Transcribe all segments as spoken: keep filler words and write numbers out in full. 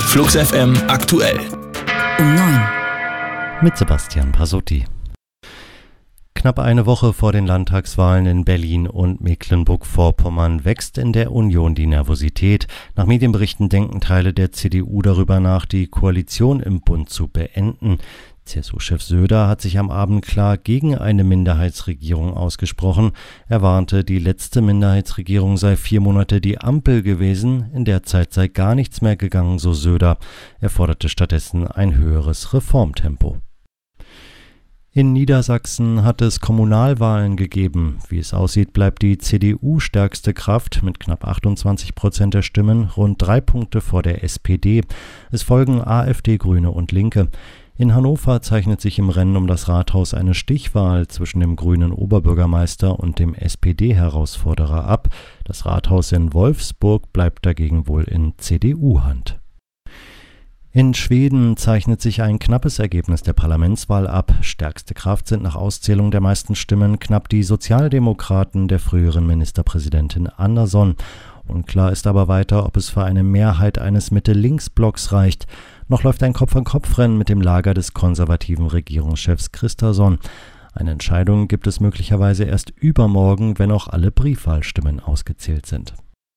Flux F M aktuell. Um neun. Mit Sebastian Pasotti. Knapp eine Woche vor den Landtagswahlen in Berlin und Mecklenburg-Vorpommern wächst in der Union die Nervosität. Nach Medienberichten denken Teile der C D U darüber nach, die Koalition im Bund zu beenden. C S U-Chef Söder hat sich am Abend klar gegen eine Minderheitsregierung ausgesprochen. Er warnte, die letzte Minderheitsregierung sei vier Monate die Ampel gewesen. In der Zeit sei gar nichts mehr gegangen, so Söder. Er forderte stattdessen ein höheres Reformtempo. In Niedersachsen hat es Kommunalwahlen gegeben. Wie es aussieht, bleibt die C D U stärkste Kraft mit knapp achtundzwanzig Prozent der Stimmen, rund drei Punkte vor der S P D. Es folgen AfD, Grüne und Linke. In Hannover zeichnet sich im Rennen um das Rathaus eine Stichwahl zwischen dem grünen Oberbürgermeister und dem S P D-Herausforderer ab. Das Rathaus in Wolfsburg bleibt dagegen wohl in C D U-Hand. In Schweden zeichnet sich ein knappes Ergebnis der Parlamentswahl ab. Stärkste Kraft sind nach Auszählung der meisten Stimmen knapp die Sozialdemokraten der früheren Ministerpräsidentin Andersson. Unklar ist aber weiter, ob es für eine Mehrheit eines Mitte-Links-Blocks reicht. Noch läuft ein Kopf-an-Kopf-Rennen mit dem Lager des konservativen Regierungschefs Kristersson. Eine Entscheidung gibt es möglicherweise erst übermorgen, wenn auch alle Briefwahlstimmen ausgezählt sind.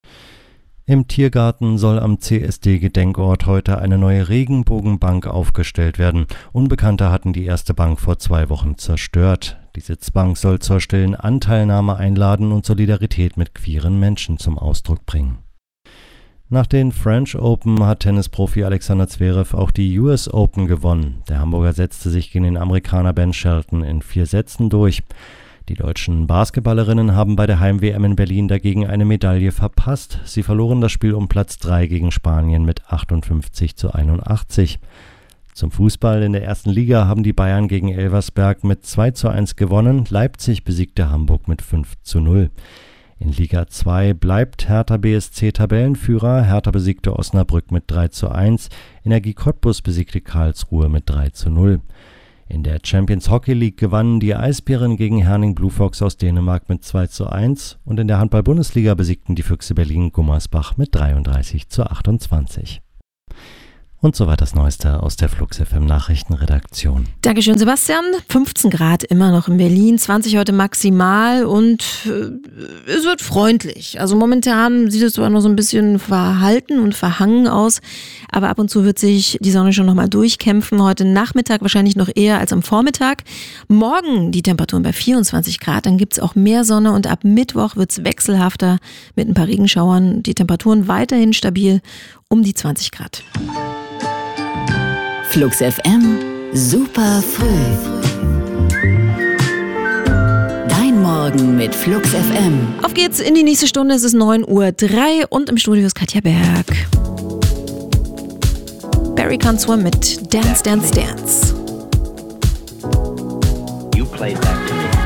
Im Tiergarten soll am C S D-Gedenkort heute eine neue Regenbogenbank aufgestellt werden. Unbekannte hatten die erste Bank vor zwei Wochen zerstört. Die Sitzbank soll zur stillen Anteilnahme einladen und Solidarität mit queeren Menschen zum Ausdruck bringen. Nach den French Open hat Tennisprofi Alexander Zverev auch die U S Open gewonnen. Der Hamburger setzte sich gegen den Amerikaner Ben Shelton in vier Sätzen durch. Die deutschen Basketballerinnen haben bei der Heim-W M in Berlin dagegen eine Medaille verpasst. Sie verloren das Spiel um Platz drei gegen Spanien mit achtundfünfzig zu einundachtzig. Zum Fußball in der ersten Liga haben die Bayern gegen Elversberg mit zwei zu eins gewonnen. Leipzig besiegte Hamburg mit fünf zu null. In Liga zwei bleibt Hertha B S C Tabellenführer. Hertha besiegte Osnabrück mit drei zu eins. Energie Cottbus besiegte Karlsruhe mit drei zu null. In der Champions Hockey League gewannen die Eisbären gegen Herning Blue Fox aus Dänemark mit zwei zu eins und in der Handball-Bundesliga besiegten die Füchse Berlin Gummersbach mit dreiunddreißig zu achtundzwanzig. Und soweit das Neueste aus der Flux F M Nachrichtenredaktion. Dankeschön, Sebastian. fünfzehn Grad immer noch in Berlin, zwanzig heute maximal und äh, es wird freundlich. Also momentan sieht es zwar noch so ein bisschen verhalten und verhangen aus, aber ab und zu wird sich die Sonne schon nochmal durchkämpfen. Heute Nachmittag wahrscheinlich noch eher als am Vormittag. Morgen die Temperaturen bei vierundzwanzig Grad, dann gibt es auch mehr Sonne und ab Mittwoch wird es wechselhafter mit ein paar Regenschauern. Die Temperaturen weiterhin stabil um die zwanzig Grad. Flux F M, super früh. Dein Morgen mit Flux F M. Auf geht's in die nächste Stunde, es ist neun Uhr drei und im Studio ist Katja Berg. Barry Can't Swim mit Dance, Dance, Dance. You played that.